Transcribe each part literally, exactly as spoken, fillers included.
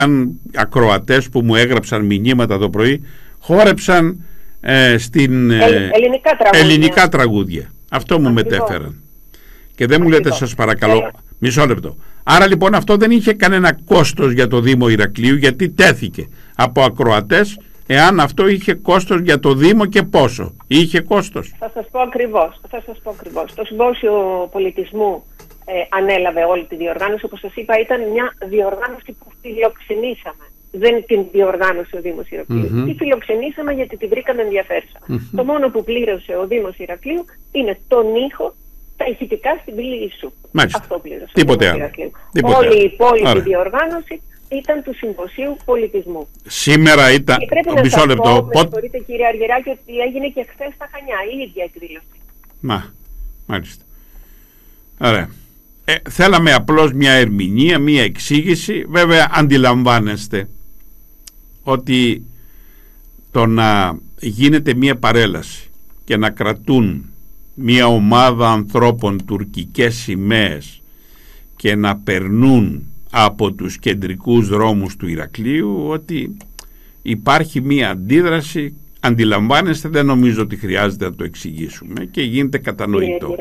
αν ακροατές που μου έγραψαν μηνύματα το πρωί, χόρεψαν ε, στην, ε, ελληνικά, τραγούδια. ελληνικά τραγούδια. Αυτό μου Ακριβώς. μετέφεραν. Και δεν Ακριβώς. μου λέτε, σας παρακαλώ, ε... μισό λεπτό. Άρα λοιπόν αυτό δεν είχε κανένα κόστος για το Δήμο Ηρακλείου, γιατί τέθηκε από ακροατές εάν αυτό είχε κόστος για το Δήμο και πόσο. Είχε κόστος. Θα σας πω ακριβώς. Θα σας πω ακριβώς. Το Συμπόσιο Πολιτισμού ε, ανέλαβε όλη τη διοργάνωση. Όπως σας είπα, ήταν μια διοργάνωση που φιλοξενήσαμε. Δεν την διοργάνωσε ο Δήμος Ηρακλείου. Mm-hmm. Τη φιλοξενήσαμε γιατί τη βρήκαμε ενδιαφέρουσα. Mm-hmm. Το μόνο που πλήρωσε ο Δήμος Ηρακλείου είναι τον ήχο, τα ηχητικά στην πύλη Ιησού. Μάλιστα. Αυτό πλήρωσε. Τίποτε άλλο. Τίποτε Όλη άλλο. η υπόλοιπη Άρα. διοργάνωση ήταν του Συμποσίου Πολιτισμού. Σήμερα ήταν. Και πρέπει να μισό σας λεπτό. πω, με συγχωρείτε κύριε Αργυράκη, ότι έγινε και χθες στα Χανιά η ίδια εκδήλωση. Μα, μάλιστα. Ωραία. Ε, θέλαμε απλώς μια ερμηνεία, μια εξήγηση. Βέβαια αντιλαμβάνεστε ότι το να γίνεται μια παρέλαση και να κρατούν μια ομάδα ανθρώπων τουρκικές σημαίες και να περνούν από τους κεντρικούς δρόμους του Ηρακλείου, ότι υπάρχει μια αντίδραση, αντιλαμβάνεστε, δεν νομίζω ότι χρειάζεται να το εξηγήσουμε και γίνεται κατανοητό.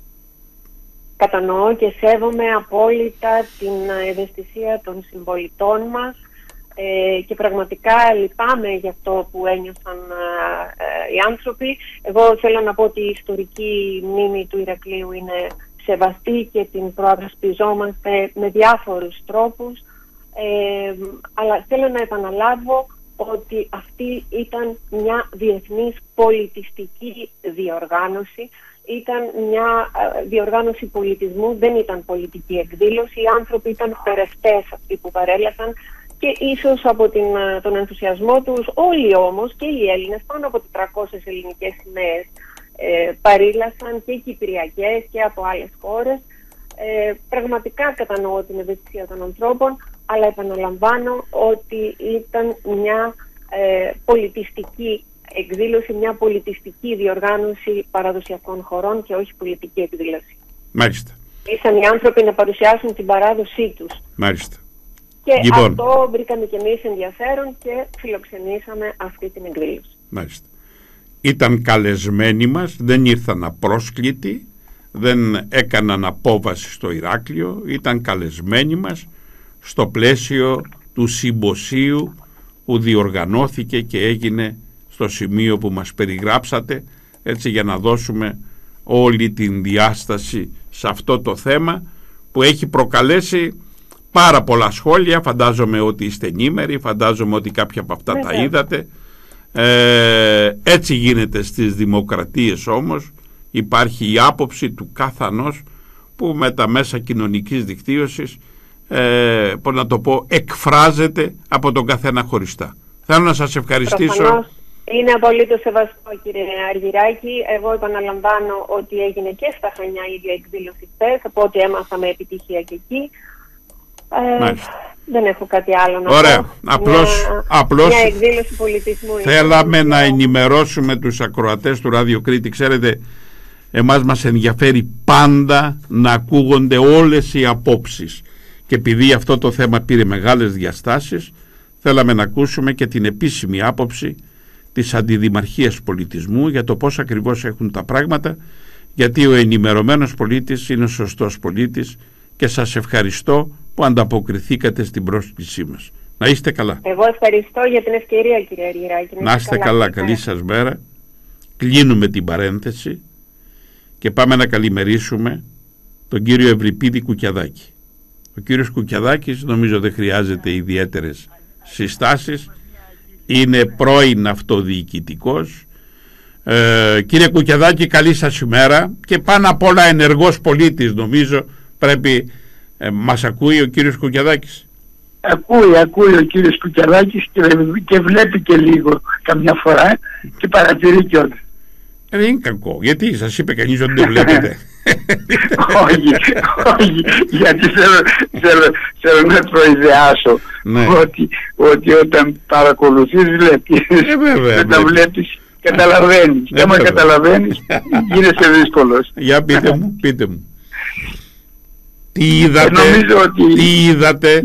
Κατανοώ και σέβομαι απόλυτα την ευαισθησία των συμπολιτών μας ε, και πραγματικά λυπάμαι για αυτό που ένιωσαν ε, οι άνθρωποι. Εγώ θέλω να πω ότι η ιστορική μνήμη του Ηρακλείου είναι σεβαστή και την προασπιζόμαστε με διάφορους τρόπους, ε, αλλά θέλω να επαναλάβω ότι αυτή ήταν μια διεθνής πολιτιστική διοργάνωση. Ήταν μια διοργάνωση πολιτισμού, δεν ήταν πολιτική εκδήλωση. Οι άνθρωποι ήταν χορευτές αυτοί που παρέλασαν και ίσως από την, τον ενθουσιασμό τους, όλοι όμως και οι Έλληνες, πάνω από τετρακόσιες ελληνικές σημαίες ε, παρήλασαν, και κυπριακές και από άλλες χώρες. Ε, πραγματικά κατανοώ την ευαισθησία των ανθρώπων, αλλά επαναλαμβάνω ότι ήταν μια ε, πολιτιστική εκδήλωση, μια πολιτιστική διοργάνωση παραδοσιακών χωρών και όχι πολιτική εκδήλωση. Μάλιστα. Ήσαν οι άνθρωποι να παρουσιάσουν την παράδοσή τους. Μάλιστα. Και λοιπόν, αυτό βρήκαμε κι εμείς ενδιαφέρον και φιλοξενήσαμε αυτή την εκδήλωση. Μάλιστα. Ήταν καλεσμένοι μας, δεν ήρθαν απρόσκλητοι, δεν έκαναν απόβαση στο Ηράκλειο, ήταν καλεσμένοι μας στο πλαίσιο του συμποσίου που διοργανώθηκε και έγινε στο σημείο που μας περιγράψατε, έτσι, για να δώσουμε όλη την διάσταση σε αυτό το θέμα που έχει προκαλέσει πάρα πολλά σχόλια. Φαντάζομαι ότι είστε ενήμεροι, φαντάζομαι ότι κάποια από αυτά τα είδατε. Ε, έτσι γίνεται στις δημοκρατίες όμως. Υπάρχει η άποψη του καθανός που με τα μέσα κοινωνικής δικτύωσης ε, πώς να το πω, εκφράζεται από τον καθένα χωριστά. Θέλω να σας ευχαριστήσω. Προφανώς. Είναι απολύτως σεβαστό, κύριε Αργυράκη. Εγώ επαναλαμβάνω ότι έγινε και στα Χανιά η ίδια εκδήλωση χθες, από ό,τι έμαθα με επιτυχία και εκεί. Ε, δεν έχω κάτι άλλο να Ωραία. πω. Απλώς, μια, απλώς μια εκδήλωση πολιτισμού. θέλαμε να ενημερώσουμε τους ακροατές του Ράδιο Κρήτη. Ξέρετε, εμάς μας ενδιαφέρει πάντα να ακούγονται όλες οι απόψεις. Και επειδή αυτό το θέμα πήρε μεγάλες διαστάσεις, θέλαμε να ακούσουμε και την επίσημη άποψη της Αντιδημαρχίας Πολιτισμού για το πώς ακριβώς έχουν τα πράγματα, γιατί ο ενημερωμένος πολίτης είναι ο σωστός πολίτης, και σας ευχαριστώ που ανταποκριθήκατε στην πρόσκλησή μας. Να είστε καλά. Εγώ ευχαριστώ για την ευκαιρία, κύριε Αργυράκη. Να είστε καλά, καλά. Καλή σας μέρα. Κλείνουμε την παρένθεση και πάμε να καλημερίσουμε τον κύριο Ευρυπίδη Κουκιαδάκη. Ο κύριος Κουκιαδάκης νομίζω δεν χρειάζεται ιδιαίτερες συστάσεις. Είναι πρώην αυτοδιοικητικός. Ε, κύριε Κουκιαδάκη, καλή σας ημέρα, και πάνω απ' όλα ενεργός πολίτης νομίζω πρέπει. Ε, μας ακούει ο κύριος Κουκιαδάκης? Ακούει, ακούει ο κύριος Κουκιαδάκης και, και βλέπει και λίγο καμιά φορά και παρατηρεί κιόλας. Ε, δεν είναι κακό. Γιατί σας είπε κανείς ότι δεν βλέπετε? όχι, όχι, γιατί θέλω, θέλω, θέλω να προειδεάσω, ναι, ότι, ότι όταν παρακολουθείς βλέπεις, ε, βέβαια, δεν τα βλέπεις, καταλαβαίνεις. Και άμα καταλαβαίνεις γίνεσαι δύσκολος. Για πείτε μου, πείτε μου. Τι είδατε, ότι, τι είδατε, νο,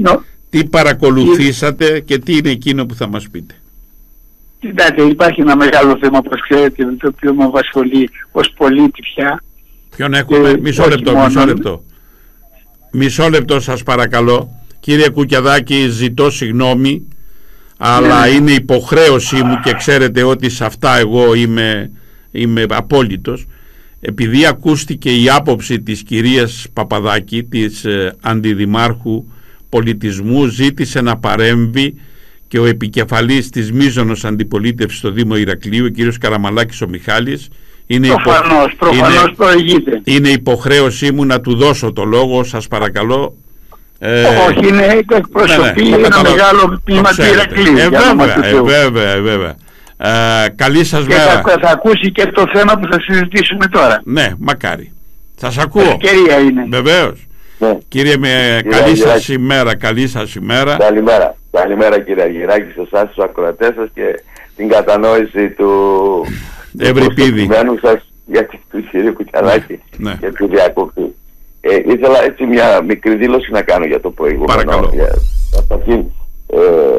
Τι παρακολουθήσατε και τι είναι εκείνο που θα μας πείτε? Κοιτάτε, υπάρχει ένα μεγάλο θέμα, όπως ξέρετε, το οποίο με απασχολεί ως πολίτη πια. Ποιον έχουμε? Μισό λεπτό, μόνο... μισό λεπτό. Μισό λεπτό σας παρακαλώ. Κύριε Κουκιαδάκη, ζητώ συγγνώμη, αλλά ναι. είναι υποχρέωσή μου και ξέρετε ότι σε αυτά εγώ είμαι, είμαι απόλυτος. Επειδή ακούστηκε η άποψη της κυρίας Παπαδάκη, της ε, Αντιδημάρχου Πολιτισμού, ζήτησε να παρέμβει και ο επικεφαλής της μείζωνος αντιπολίτευσης στο Δήμο Ηρακλείου, ο κύριος Καραμαλάκης ο Μιχάλης. Είναι, προφανώς, υπο... προφανώς είναι, προηγείται. Είναι υποχρέωσή μου να του δώσω το λόγο, σας παρακαλώ. Ε, Όχι, είναι εκπροσωπή, ναι, ναι, ένα μεγάλο τμήμα του Ηρακλείου. Ε, βέβαια, ε, βέβαια, ε, βέβαια. Ε, καλή σας και μέρα. Θα, θα ακούσει και το θέμα που θα συζητήσουμε τώρα. Ναι, μακάρι. Σας ακούω. Ευκαιρία είναι. Βεβαίως. Ναι. Κύριε, με κύριε καλή Αγγελάκη. σας ημέρα, καλή σας ημέρα. Καλημέρα. Καλημέρα κύριε Αγγελάκη, σε εσάς τους ακροατές σας και την κατανόηση του Ευρυπίδη σας για του κύριου Κουκιαδάκη ναι. και του διακοπή. Ε, ήθελα έτσι μια μικρή δήλωση να κάνω για το προηγούμενο. Παρακαλώ. Καταρχήν, ε,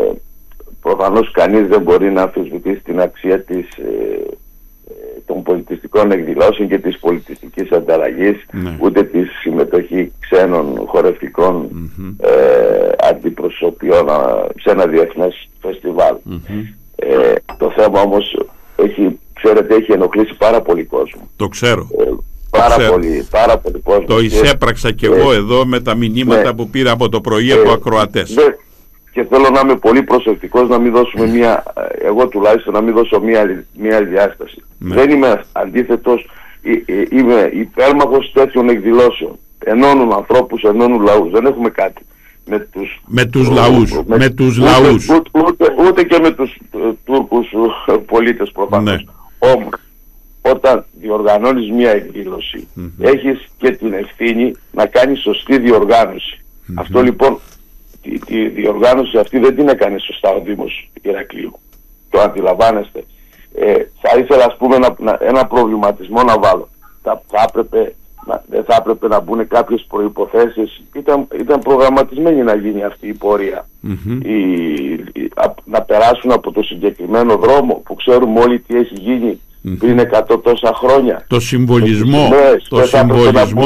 προφανώς κανείς δεν μπορεί να αμφισβητήσει την αξία της, ε, των πολιτιστικών εκδηλώσεων και της πολιτιστικής ανταλλαγής, ναι. ούτε τη συμμετοχή ξένων χορευτικών mm-hmm. ε, αντιπροσωπιών σε ένα διεθνές φεστιβάλ. Mm-hmm. Ε, το θέμα όμως έχει, ξέρετε, έχει ενοχλήσει πάρα πολύ κόσμο. Το ξέρω. Ε, πάρα, το πολύ, ξέρω. πάρα πολύ κόσμο. Το εισέπραξα και, και εγώ ε, εδώ με τα μηνύματα ναι. που πήρα από το πρωί από ε, ακροατές. Δε, και θέλω να είμαι πολύ προσεκτικός, να μην δώσουμε μία, εγώ τουλάχιστον να μην δώσω μία, μία διάσταση. Ναι. Δεν είμαι αντίθετος, είμαι υπέρμαχος τέτοιων εκδηλώσεων. Ενώνουν ανθρώπους, ενώνουν λαούς. Δεν έχουμε κάτι με τους, με τους ο, λαούς. Με, με τους ούτε, λαούς. Ούτε, ούτε, ούτε και με τους uh, Τούρκους uh, πολίτες προφανώς. Ναι. Όμως, όταν διοργανώνεις μία εκδήλωση, mm-hmm. έχεις και την ευθύνη να κάνεις σωστή διοργάνωση. Mm-hmm. Αυτό λοιπόν, τη, τη διοργάνωση αυτή δεν την έκανε σωστά ο Δήμος Ηρακλείου. Το αντιλαμβάνεστε. Ε, θα ήθελα ας πούμε να, να, ένα προβληματισμό να βάλω. Θα, θα έπρεπε, να, δεν θα έπρεπε να μπουν κάποιες προϋποθέσεις. Ήταν, ήταν προγραμματισμένη να γίνει αυτή η πορεία. Mm-hmm. Η, η, α, να περάσουν από το συγκεκριμένο δρόμο που ξέρουμε όλοι τι έχει γίνει mm-hmm. πριν εκατό τόσα χρόνια. Το συμβολισμό. Σημαίες, το συμβολισμό.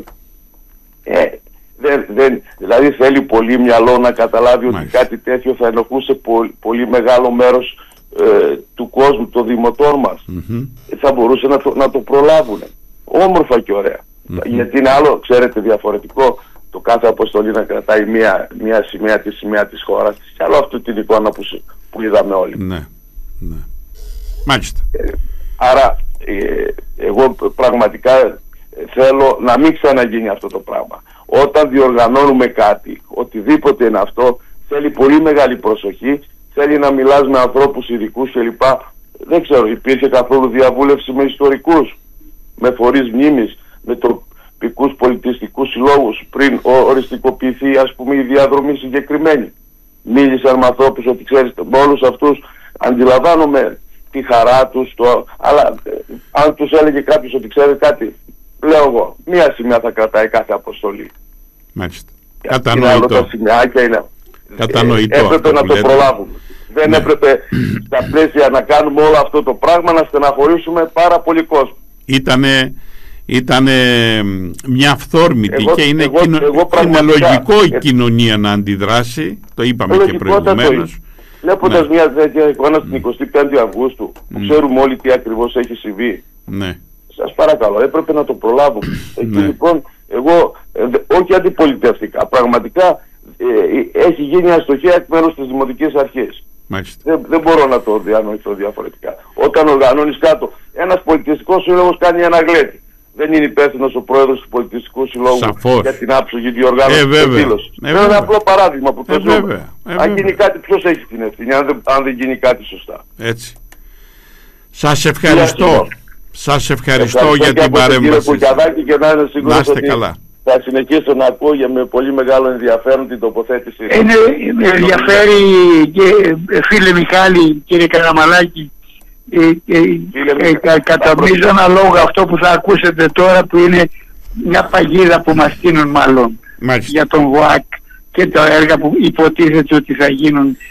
Ε, δεν, δεν, δηλαδή θέλει πολύ μυαλό να καταλάβει Μάλιστα. ότι κάτι τέτοιο θα ενοχλούσε πολύ, πολύ μεγάλο μέρος ε, του κόσμου, των δημοτών μας. Mm-hmm. Θα μπορούσε να το, να το προλάβουν. Όμορφα και ωραία. Mm-hmm. Γιατί είναι άλλο, ξέρετε, διαφορετικό το κάθε αποστολή να κρατάει μία, μία σημαία, τη σημαία της χώρας της, και άλλο αυτή την εικόνα που, που είδαμε όλοι. Ναι, ναι. Μάλιστα. Ε, άρα ε, εγώ πραγματικά θέλω να μην ξαναγίνει αυτό το πράγμα. Όταν διοργανώνουμε κάτι, οτιδήποτε είναι αυτό, θέλει πολύ μεγάλη προσοχή, θέλει να μιλάς με ανθρώπους ειδικούς κλπ. Δεν ξέρω, υπήρχε καθόλου διαβούλευση με ιστορικούς, με φορείς μνήμης, με τοπικούς πολιτιστικούς συλλόγους πριν οριστικοποιηθεί ας πούμε η διαδρομή συγκεκριμένη. Μίλησαν με ανθρώπους ότι ξέρεις, με όλους αυτούς αντιλαμβάνομαι τη χαρά τους, το, αλλά ε, αν τους έλεγε κάποιος ότι ξέρει κάτι, λέω εγώ, μία σημαία θα κρατάει κάθε αποστολή. Μάλιστα. Κατανοητό. Τα σημαίακια είναι... Κατανοητό. Ε, έπρεπε να το προλάβουμε. Δεν ναι. έπρεπε στα πλαίσια να κάνουμε όλο αυτό το πράγμα, να στεναχωρήσουμε πάρα πολύ κόσμο. Ήτανε, ήτανε μια αυθόρμητη εγώ, και είναι, εγώ, κοινο... εγώ είναι λογικό η ε... κοινωνία να αντιδράσει. Το είπαμε και προηγουμένως. Βλέποντας ναι. μια τέτοια εικόνα στην εικοστή πέμπτη Αυγούστου, που mm. ξέρουμε όλοι τι ακριβώς έχει συμβεί. Ναι. Σας παρακαλώ, έπρεπε να το προλάβουμε. Εκεί ναι. λοιπόν, εγώ, ε, όχι αντιπολιτευτικά, πραγματικά ε, έχει γίνει αστοχία εκ μέρους της Δημοτικής Αρχής. Δεν, δεν μπορώ να το διανοηθώ διαφορετικά. Όταν οργανώνεις κάτω, ένας πολιτιστικός σύλλογος κάνει ένα γλέτι. Δεν είναι υπεύθυνος ο πρόεδρος του πολιτιστικού συλλόγου Σαφώς. για την άψογη διοργάνωση ε, της εκδήλωσης. Ε, είναι ένα απλό παράδειγμα που το ε, ζούμε. Ε, αν γίνει κάτι, ποιος έχει την ευθύνη, αν δεν, αν δεν γίνει κάτι σωστά. Έτσι. Σας ευχαριστώ. Σας ευχαριστώ, ευχαριστώ για την παρέμβαση. Και να είναι σίγουρος να είστε ότι καλά. Θα συνεχίσω να ακούω για με πολύ μεγάλο ενδιαφέρον την τοποθέτηση. Είναι, με ενδιαφέρει και φίλε Μιχάλη, κύριε Καραμαλάκη, και, και, και κατά μείζωνα λόγο αυτό που θα ακούσετε τώρα, που είναι μια παγίδα που μας στείλουν μάλλον. Μάλιστα. Για τον ΒΟΑΚ, και τα έργα που υποτίθεται ότι θα γίνουν